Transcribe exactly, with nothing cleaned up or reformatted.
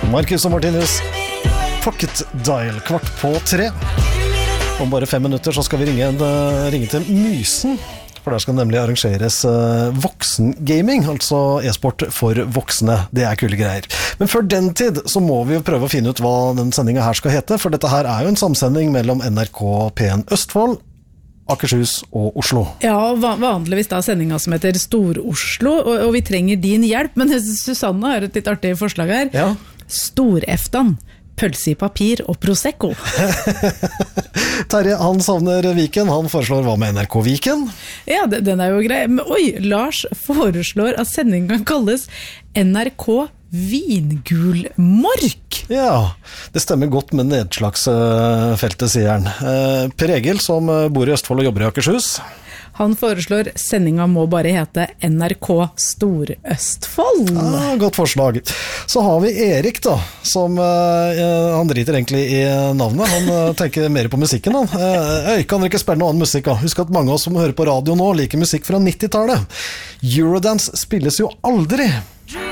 Marcus og Martinus, Pocket Dial, kvart på tre. Om bare fem minutter så skal vi ringe, en, ringe til Mysen, for der skal nemlig arrangeres uh, voksengaming, altså e-sport for voksne. Det er kule greier. Men før den tid så må vi jo prøve å finne ut hva den sendingen her skal hete, for dette her er jo en samsending mellom N R K P en Østfold, Akershus og Oslo. Ja, vanligvis da sendinga som heter Stor-Oslo, og, og vi trenger din hjelp, men Susanne har et litt artig forslag her. Ja. Stor-Eftan, pølse i papir og Prosecco. Terje, han savner Viken, han foreslår hva med N R K Viken? Ja, den er jo grei. Men oi, Lars foreslår at sendingen kan kalles N R K Vingulmork. Ja, det stemmer godt med nedslagsfeltet, sier han. Per Egil, som bor i Østfold og jobber i Akershus. Han foreslår sendinga må bare hete N R K Stor-Østfold. Ja, godt forslag. Så har vi Erik da, som uh, han driter egentlig i navnet. Han uh, tenker mer på musikken. Han. Uh, jeg kan ikke spille noe annen musikk. Da. Husk at mange av oss som hører på radio nå liker musikk fra nittitallet. Eurodance spilles jo aldri.